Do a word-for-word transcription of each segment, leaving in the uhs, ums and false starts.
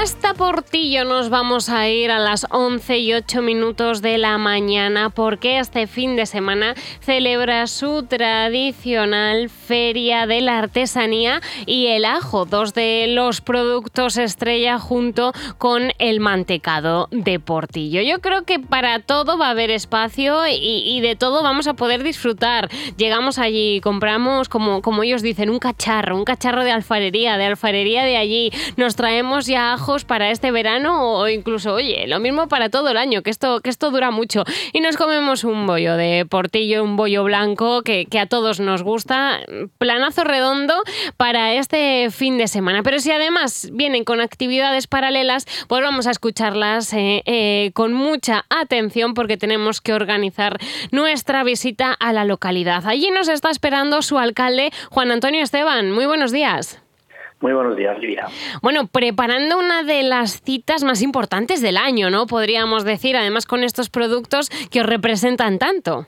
Hasta Portillo nos vamos a ir a las once y ocho minutos de la mañana porque este fin de semana celebra su tradicional Feria de la Artesanía y el ajo, dos de los productos estrella junto con el mantecado de Portillo. Yo creo que para todo va a haber espacio y, y de todo vamos a poder disfrutar. Llegamos allí, compramos, como, como ellos dicen, un cacharro, un cacharro de alfarería, de alfarería de allí. Nos traemos ya ajos para este verano o incluso, oye, lo mismo para todo el año, que esto, que esto dura mucho. Y nos comemos un bollo de Portillo, un bollo blanco que, que a todos nos gusta. Planazo redondo para este fin de semana. Pero si además vienen con actividades paralelas, pues vamos a escucharlas eh, eh, con mucha atención porque tenemos que organizar nuestra visita a la localidad. Allí nos está esperando su alcalde, Juan Antonio Esteban. Muy buenos días. Muy buenos días, Lidia. Bueno, preparando una de las citas más importantes del año, ¿no? Podríamos decir, además con estos productos que os representan tanto.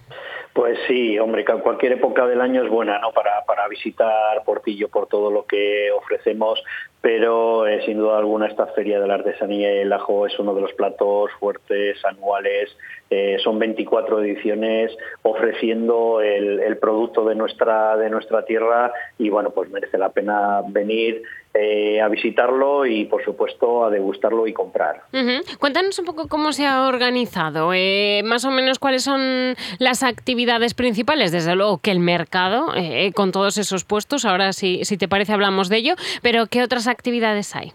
Pues sí, hombre, cualquier época del año es buena, ¿no? Para, para visitar Portillo por todo lo que ofrecemos, pero eh, sin duda alguna esta Feria de la Artesanía y el Ajo es uno de los platos fuertes anuales. Eh, son veinticuatro ediciones ofreciendo el, el producto de nuestra de nuestra tierra y bueno, pues merece la pena venir eh, a visitarlo y por supuesto a degustarlo y comprar. Uh-huh. Cuéntanos un poco cómo se ha organizado, eh, más o menos cuáles son las actividades principales. Desde luego que el mercado, eh, con todos esos puestos, ahora si, si te parece hablamos de ello, pero ¿qué otras actividades hay?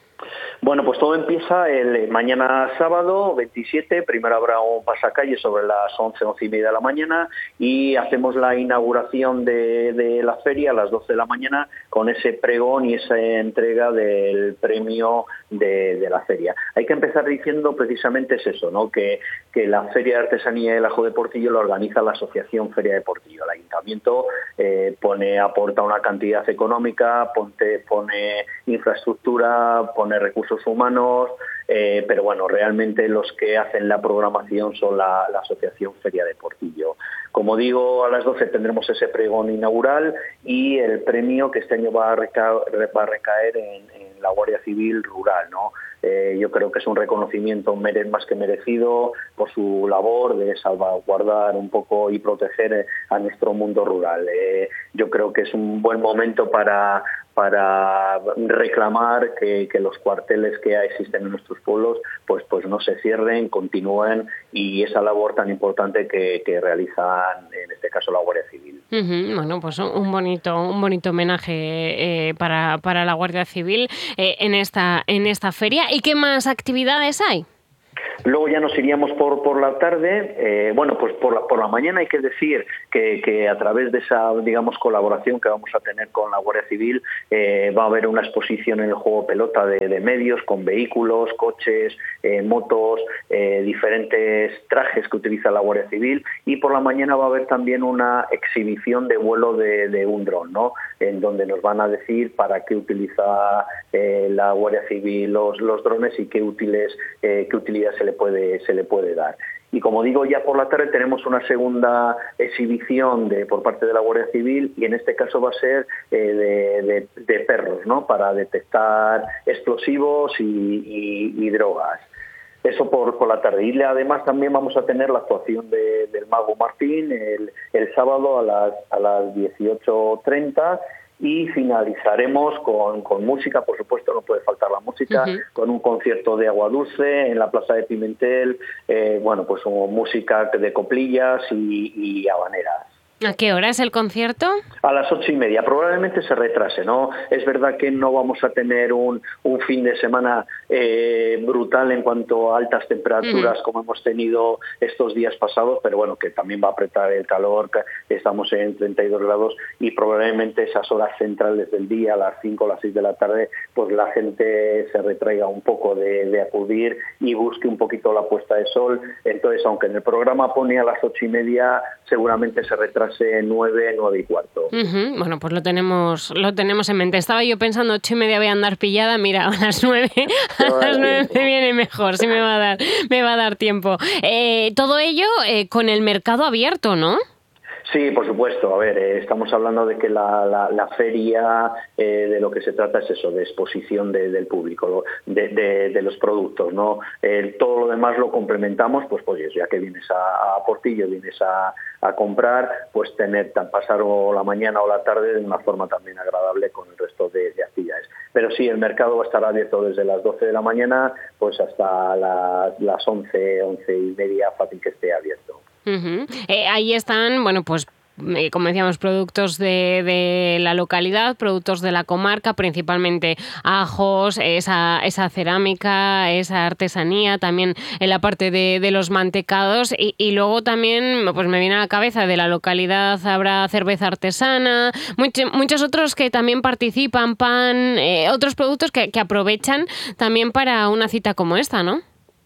Bueno, pues todo empieza el mañana sábado veintisiete, primero habrá un pasacalle sobre las once, once y media de la mañana y hacemos la inauguración de, de la feria a las doce de la mañana con ese pregón y esa entrega del premio de, de la feria. Hay que empezar diciendo precisamente es eso, ¿no? Que, que la Feria de Artesanía y el Ajo de Portillo la organiza la Asociación Feria de Portillo. El Ayuntamiento eh, pone, aporta una cantidad económica, ponte, pone infraestructura, pone recursos humanos, eh, pero bueno, realmente los que hacen la programación son la, la Asociación Feria de Portillo. Como digo, a las doce tendremos ese pregón inaugural y el premio que este año va a recaer, va a recaer en, en la Guardia Civil Rural, ¿no? Eh, yo creo que es un reconocimiento más que merecido por su labor de salvaguardar un poco y proteger a nuestro mundo rural. Eh, yo creo que es un buen momento para para reclamar que, que los cuarteles que existen en nuestros pueblos pues pues no se cierren, continúen y esa labor tan importante que, que realizan en este caso la Guardia Civil. Uh-huh. Bueno, pues un bonito un bonito homenaje eh, para, para la Guardia Civil eh, en esta en esta feria. ¿Y qué más actividades hay? Luego ya nos iríamos por por la tarde, eh, bueno, pues por la, por la mañana hay que decir que, que a través de esa, digamos, colaboración que vamos a tener con la Guardia Civil, eh, va a haber una exposición en el juego pelota de, de medios, con vehículos, coches, eh, motos, eh, diferentes trajes que utiliza la Guardia Civil y por la mañana va a haber también una exhibición de vuelo de, de un dron, ¿no? En donde nos van a decir para qué utiliza eh, la Guardia Civil los, los drones y qué útiles, eh, qué utilidad se le puede se le puede dar. Y como digo, ya por la tarde tenemos una segunda exhibición de por parte de la Guardia Civil y en este caso va a ser eh, de, de, de perros, ¿no? Para detectar explosivos y, y, y drogas. Eso por, por la tarde. Y además también vamos a tener la actuación de, del Mago Martín el, el sábado a las, a las dieciocho treinta y finalizaremos con, con música, por supuesto, no puede faltar la música, uh-huh. con un concierto de Agua Dulce en la Plaza de Pimentel, eh, bueno, pues música de coplillas y, y habaneras. ¿A qué hora es el concierto? A las ocho y media. Probablemente se retrase, ¿no? Es verdad que no vamos a tener un, un fin de semana eh, brutal en cuanto a altas temperaturas uh-huh. como hemos tenido estos días pasados, pero bueno, que también va a apretar el calor, que estamos en treinta y dos grados y probablemente esas horas centrales del día, a las cinco o las seis de la tarde, pues la gente se retraiga un poco de, de acudir y busque un poquito la puesta de sol. Entonces, aunque en el programa pone a las ocho y media, seguramente se retrase nueve, nueve y cuarto. Uh-huh. Bueno, pues lo tenemos lo tenemos en mente. Estaba yo pensando ocho y media voy a andar pillada, mira, a las nueve, a las nueve me viene mejor, sí me va a dar, me va a dar tiempo. Eh, todo ello eh, con el mercado abierto, ¿no? Sí, por supuesto. A ver, eh, estamos hablando de que la, la, la feria eh, de lo que se trata es eso, de exposición de, del público, de, de, de los productos, ¿no? Eh, todo lo demás lo complementamos, pues, pues ya que vienes a, a Portillo, vienes a, a comprar, pues tener pasar o la mañana o la tarde de una forma también agradable con el resto de, de actividades. Pero sí, el mercado va a estar abierto desde las doce de la mañana pues hasta las, las once, once y media, fácil que esté abierto. Uh-huh. Eh, ahí están, bueno, pues eh, como decíamos, productos de, de la localidad, productos de la comarca, principalmente ajos, esa, esa cerámica, esa artesanía, también en la parte de, de los mantecados y, y luego también, pues me viene a la cabeza, de la localidad habrá cerveza artesana, much, muchos otros que también participan, pan, eh, otros productos que, que aprovechan también para una cita como esta, ¿no?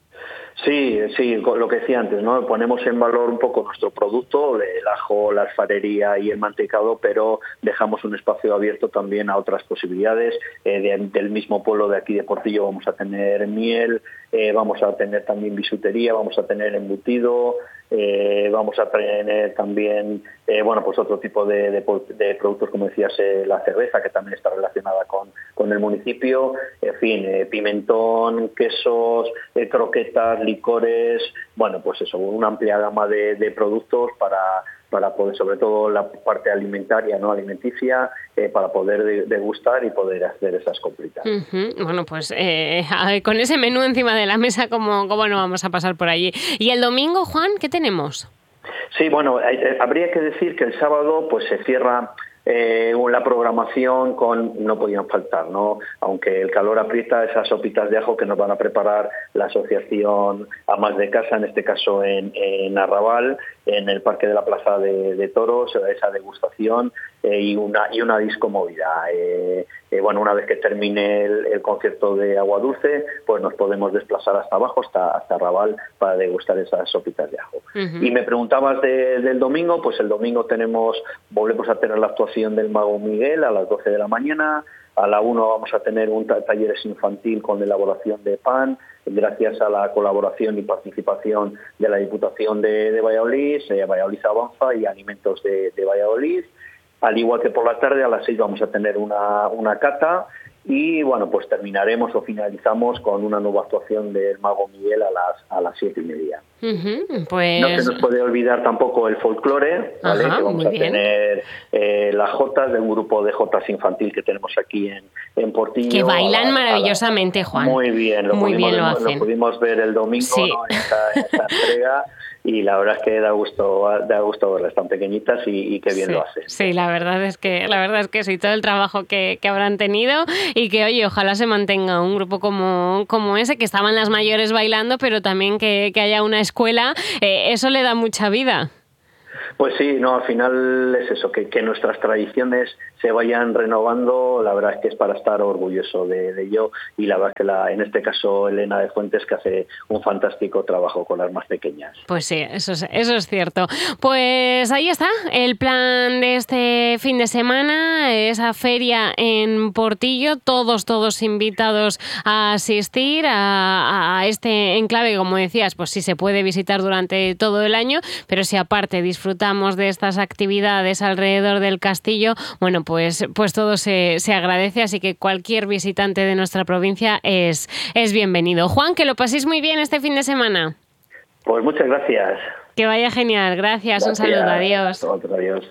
Sí, sí, lo que decía antes, ¿no? Ponemos en valor un poco nuestro producto, el ajo, la alfarería y el mantecado, pero dejamos un espacio abierto también a otras posibilidades. Eh, de, del mismo pueblo de aquí de Portillo vamos a tener miel, eh, vamos a tener también bisutería, vamos a tener embutido, eh, vamos a tener también, eh, bueno, pues otro tipo de, de, de productos, como decías, eh, la cerveza, que también está relacionada con, con el municipio, en fin, eh, pimentón, quesos, eh, croquetas, licores, bueno, pues eso, una amplia gama de, de productos para, para poder, sobre todo la parte alimentaria, no alimenticia, eh, para poder degustar y poder hacer esas compritas. Uh-huh. Bueno, pues eh, con ese menú encima de la mesa, ¿cómo, cómo no vamos a pasar por allí? Y el domingo, Juan, ¿qué tenemos? Sí, bueno, eh, habría que decir que el sábado pues se cierra Eh, la programación con, no podían faltar, ¿no? Aunque el calor aprieta, esas sopitas de ajo que nos van a preparar la asociación Amas de Casa, en este caso en, en Arrabal, en el Parque de la Plaza de, de Toros, esa degustación eh, y una y una disco movida. Eh, eh, bueno, una vez que termine el, el concierto de Agua Dulce, pues nos podemos desplazar hasta abajo, hasta, hasta Arrabal, para degustar esas sopitas de ajo. Uh-huh. Y me preguntabas de, del domingo, pues el domingo tenemos, volvemos a tener la actuación del Mago Miguel a las doce de la mañana. A la una vamos a tener un talleres infantil con elaboración de pan, gracias a la colaboración y participación de la Diputación de, de Valladolid, eh, Valladolid Avanza y Alimentos de, de Valladolid. Al igual que por la tarde, a las seis vamos a tener una, una cata. Y bueno, pues terminaremos o finalizamos con una nueva actuación del Mago Miguel a las a las siete y media. Uh-huh, pues... No se nos puede olvidar tampoco el folclore, ¿vale? Ajá, que vamos a bien. tener eh, las jotas de un grupo de jotas infantil que tenemos aquí en, en Portillo. Que bailan a la, maravillosamente, a la... Juan. Muy bien, lo, Muy pudimos, bien lo, lo, hacen. lo pudimos ver el domingo, sí. ¿no? en, esta, en esta entrega. Y la verdad es que da gusto, da gusto verlas tan pequeñitas y, y qué bien sí, lo hacen. Sí, la verdad es que la verdad es que sí, todo el trabajo que, que habrán tenido y que, oye, ojalá se mantenga un grupo como, como ese, que estaban las mayores bailando, pero también que, que haya una escuela, eh, eso le da mucha vida. Pues sí, no, al final es eso, que, que nuestras tradiciones se vayan renovando, la verdad es que es para estar orgulloso de, de ello, y la verdad es que la, en este caso Elena de Fuentes, que hace un fantástico trabajo con las más pequeñas. Pues sí, eso es, eso es cierto. Pues ahí está el plan de este fin de semana, esa feria en Portillo, todos, todos invitados a asistir a, a este enclave, como decías, pues sí se puede visitar durante todo el año, pero si aparte disfrutamos de estas actividades alrededor del castillo, bueno, pues, pues todo se, se agradece, así que cualquier visitante de nuestra provincia es, es bienvenido. Juan, que lo paséis muy bien este fin de semana. Pues muchas gracias. Que vaya genial, gracias, gracias. Un saludo, adiós. Otro, adiós.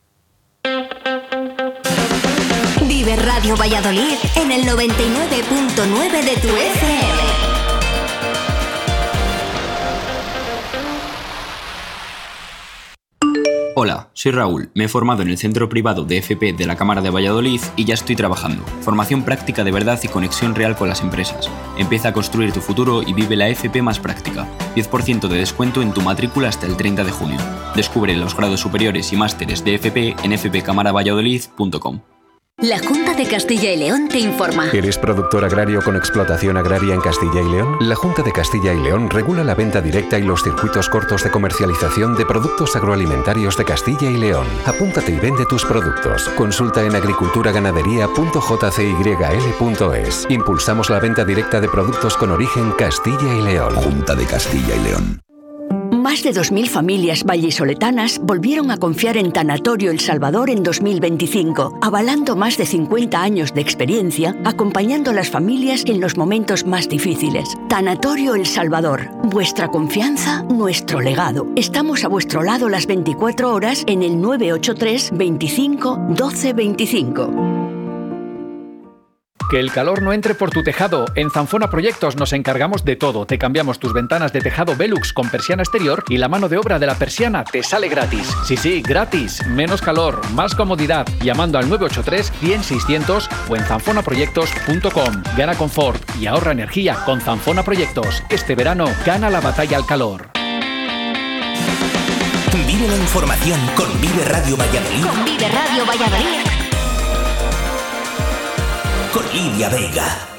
Vive Radio Valladolid en el noventa y nueve punto nueve de tu F M. Hola, soy Raúl, me he formado en el Centro Privado de F P de la Cámara de Valladolid y ya estoy trabajando. Formación práctica de verdad y conexión real con las empresas. Empieza a construir tu futuro y vive la F P más práctica. diez por ciento de descuento en tu matrícula hasta el treinta de junio. Descubre los grados superiores y másteres de F P en f p camara valladolid punto com. La Junta de Castilla y León te informa. ¿Eres productor agrario con explotación agraria en Castilla y León? La Junta de Castilla y León regula la venta directa y los circuitos cortos de comercialización de productos agroalimentarios de Castilla y León. Apúntate y vende tus productos. Consulta en agriculturaganadería punto j c y l punto es. Impulsamos la venta directa de productos con origen Castilla y León. Junta de Castilla y León. Más de dos mil familias vallisoletanas volvieron a confiar en Tanatorio El Salvador en dos mil veinticinco, avalando más de cincuenta años de experiencia, acompañando a las familias en los momentos más difíciles. Tanatorio El Salvador, vuestra confianza, nuestro legado. Estamos a vuestro lado las veinticuatro horas en el nueve ocho tres, veinticinco, doce veinticinco. Que el calor no entre por tu tejado. En Zanfona Proyectos nos encargamos de todo. Te cambiamos tus ventanas de tejado Velux con persiana exterior y la mano de obra de la persiana te sale gratis. Sí, sí, gratis. Menos calor, más comodidad. Llamando al nueve ocho tres, cien, seiscientos o en zanfona proyectos punto com. Gana confort y ahorra energía con Zanfona Proyectos. Este verano gana la batalla al calor. Vive la información con Vive Radio Valladolid. Con Vive Radio Valladolid. Con Lidia Vega.